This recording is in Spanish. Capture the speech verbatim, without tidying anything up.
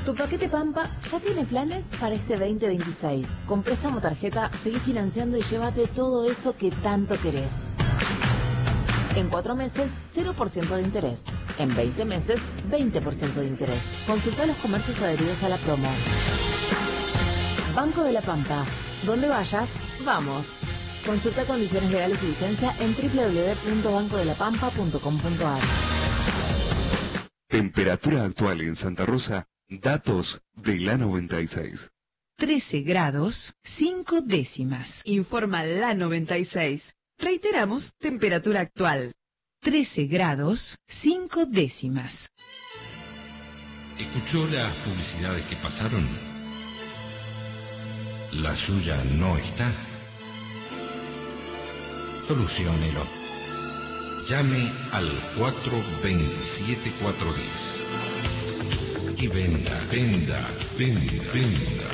Tu paquete Pampa ya tiene planes para este veinte veintiséis. Con préstamo tarjeta, seguí financiando y llévate todo eso que tanto querés. En cuatro meses, cero por ciento de interés. En veinte meses, veinte por ciento de interés. Consulta los comercios adheridos a la promo. Banco de la Pampa. Donde vayas, vamos. Consulta condiciones legales y vigencia en doble u doble u doble u punto banco de la pampa punto com punto a r. Temperatura actual en Santa Rosa. Datos de la noventa y seis. trece grados, cinco décimas. Informa la noventa y seis. Reiteramos, temperatura actual. trece grados, cinco décimas. ¿Escuchó las publicidades que pasaron? La suya no está. Soluciónelo. Llame al cuatro veintisiete cuatrocientos diez. Y venda, venda, venda, venda.